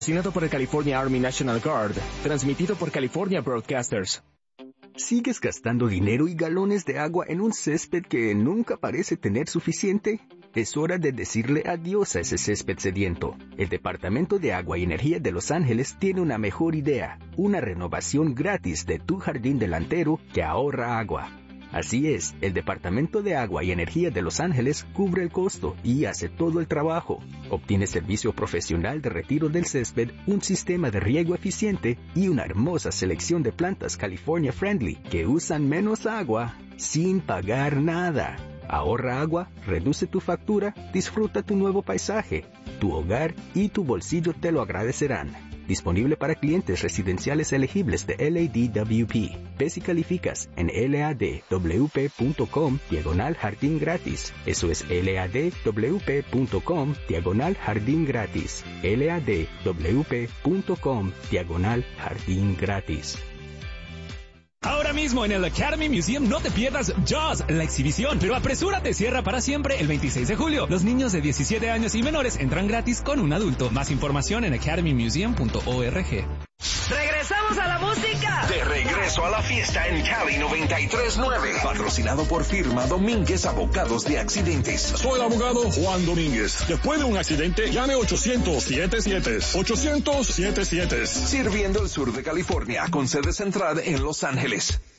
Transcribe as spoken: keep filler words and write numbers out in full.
Patrocinado por el California Army National Guard, transmitido por California Broadcasters. ¿Sigues gastando dinero y galones de agua en un césped que nunca parece tener suficiente? Es hora de decirle adiós a ese césped sediento. El Departamento de Agua y Energía de Los Ángeles tiene una mejor idea, una renovación gratis de tu jardín delantero que ahorra agua. Así es, el Departamento de Agua y Energía de Los Ángeles cubre el costo y hace todo el trabajo. Obtiene servicio profesional de retiro del césped, un sistema de riego eficiente y una hermosa selección de plantas California Friendly que usan menos agua sin pagar nada. Ahorra agua, reduce tu factura, disfruta tu nuevo paisaje. Tu hogar y tu bolsillo te lo agradecerán. Disponible para clientes residenciales elegibles de L A D W P. Ve si calificas en ladwp.com diagonal jardín gratis. Eso es ladwp.com diagonal jardín gratis. ladwp.com diagonal jardín gratis. Ahora mismo en el Academy Museum no te pierdas Jaws, la exhibición. Pero apresúrate, cierra para siempre el veintiséis de julio. Los niños de diecisiete años y menores entran gratis con un adulto. Más información en academy museum punto org. ¡Regresamos a la música! De regreso a la fiesta en Cali noventa y tres nueve. Patrocinado por firma Domínguez Abogados de Accidentes. Soy el abogado Juan Domínguez. Después de un accidente, llame ochocientos setenta y siete. ochocientos setenta y siete. Sirviendo el sur de California con sede central en Los Ángeles.